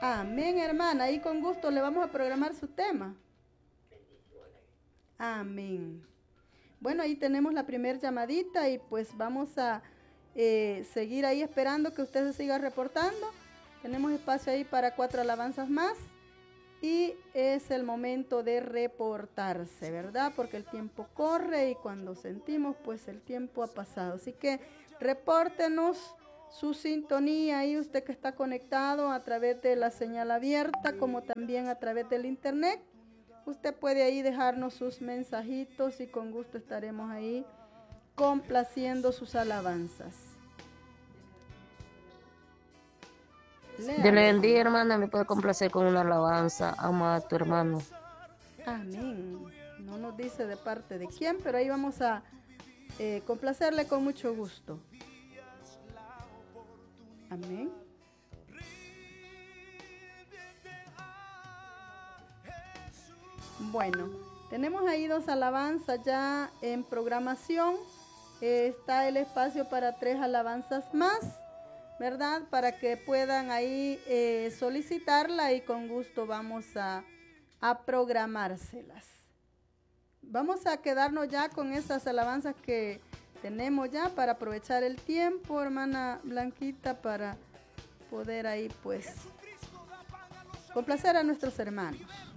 Amén, hermana. Y con gusto le vamos a programar su tema. Amén. Bueno, ahí tenemos la primera llamadita y pues vamos a seguir ahí esperando que usted se siga reportando. Tenemos espacio ahí para 4 alabanzas más y es el momento de reportarse, ¿verdad? Porque el tiempo corre y cuando sentimos, pues el tiempo ha pasado. Así que repórtenos su sintonía ahí, usted que está conectado a través de la señal abierta, como también a través del internet. Usted puede ahí dejarnos sus mensajitos y con gusto estaremos ahí complaciendo sus alabanzas. Dios le Léalo, bendiga, hermano. hermana. Me puede complacer con una alabanza. Ama a tu hermano. Amén. No nos dice de parte de quién, pero ahí vamos a complacerle con mucho gusto. Amén. Bueno, tenemos ahí 2 alabanzas ya en programación. Está el espacio para 3 alabanzas más, ¿verdad? Para que puedan ahí solicitarla y con gusto vamos a programárselas. Vamos a quedarnos ya con esas alabanzas que tenemos ya para aprovechar el tiempo, hermana Blanquita, para poder ahí pues complacer a nuestros hermanos.